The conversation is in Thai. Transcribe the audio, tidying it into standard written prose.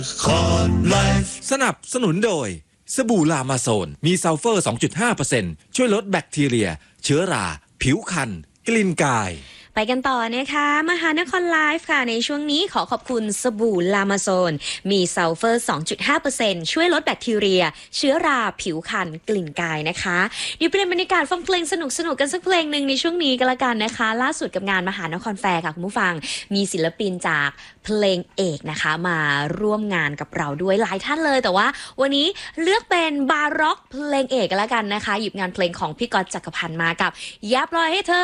สนับสนุนโดยสบู่ลามาโซนมีซัลเฟอร์ 2.5% ช่วยลดแบคทีเรียเชื้อราผิวคันกลิ่นกายไปกันต่อนะคะมหานครไลฟ์ค่ะในช่วงนี้ขอขอบคุณสบู่ลามาโซนมีซัลเฟอร์ 2.5% ช่วยลดแบคทีเรียเชื้อราผิวคันกลิ่นกายนะคะเดี๋ยวเป็นบรรยากาศฟังเพลงสนุกกันสักเพลงหนึ่งในช่วงนี้ก็แล้วกันนะคะล่าสุดกับงานมหานครแฟร์ค่ะคุณผู้ฟังมีศิลปินจากเพลงเอกนะคะมาร่วมงานกับเราด้วยหลายท่านเลยแต่ว่าวันนี้เลือกเป็นบาร็อกเพลงเอกก็แล้วกันนะคะหยิบงานเพลงของพี่ก๊อตจักรพันธ์มากับอย่าปล่อยให้เธอ